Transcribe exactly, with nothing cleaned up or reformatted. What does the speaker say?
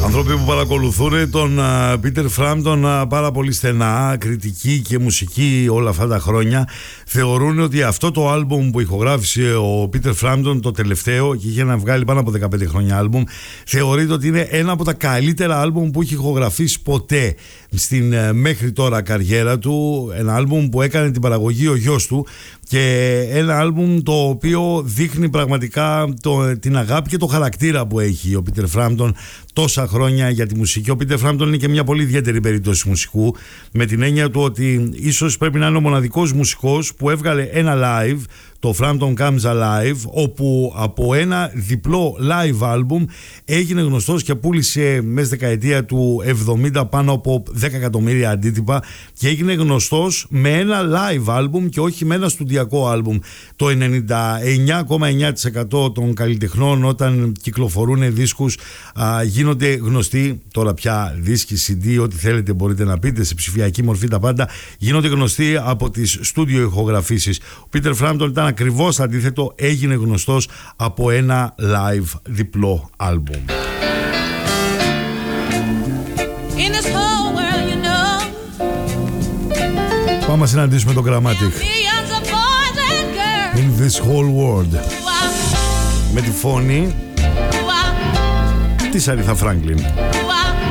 Άνθρωποι που παρακολουθούν τον Peter Frampton πάρα πολύ στενά, κριτική και μουσική όλα αυτά τα χρόνια, θεωρούν ότι αυτό το άλμπουμ που ηχογράφησε ο Peter Frampton, το τελευταίο, και είχε να βγάλει πάνω από δεκαπέντε χρόνια άλμπουμ, θεωρείται ότι είναι ένα από τα καλύτερα άλμπουμ που έχει ηχογραφήσει ποτέ στην μέχρι τώρα καριέρα του. Ένα άλμπουμ που έκανε την παραγωγή ο γιος του και ένα άλμπουμ το οποίο δείχνει πραγματικά το, την αγάπη και το χαρακτήρα που έχει ο Peter Frampton τόσα χρόνια για τη μουσική. Ο Peter Frampton είναι και μια πολύ ιδιαίτερη περίπτωση μουσικού, με την έννοια του ότι ίσως πρέπει να είναι ο μοναδικός μουσικός που έβγαλε ένα live, το Frampton Comes Alive, όπου από ένα διπλό live album έγινε γνωστός και πούλησε μέσα στη δεκαετία του εβδομήντα πάνω από δέκα εκατομμύρια αντίτυπα και έγινε γνωστός με ένα live album και όχι με ένα στουδιακό album. Το ενενήντα εννιά κόμμα εννιά τοις εκατό των καλλιτεχνών όταν κυκλοφορούν δίσκους α, γίνονται γνωστοί, τώρα πια δίσκοι, σι ντι, ό,τι θέλετε μπορείτε να πείτε, σε ψηφιακή μορφή τα πάντα, γίνονται γνωστοί από τις στούντιο ηχογραφήσεις. Ο Peter Frampton ήταν ακριβώς αντίθετο, έγινε γνωστός από ένα live διπλό άλμπουμ. You know, πάμε να συναντήσουμε τον Grammatic. In this whole world. Με τη φωνή της Aretha Franklin.